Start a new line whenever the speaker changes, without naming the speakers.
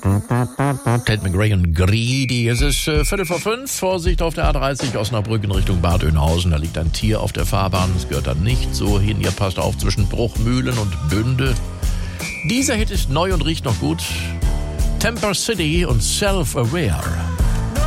Tate McRae und Greedy. Es ist 4:45. Vorsicht auf der A30 Osnabrück in Richtung Bad Oeynhausen. Da liegt ein Tier auf der Fahrbahn. Es gehört da nicht so hin. Ihr passt auf zwischen Bruchmühlen und Bünde. Dieser Hit ist neu und riecht noch gut. Temper City und Self-Aware.